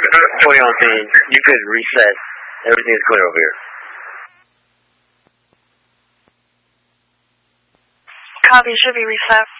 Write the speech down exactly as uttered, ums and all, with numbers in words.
forty on scene. You could reset. Everything's clear over here. Copy, should be reset.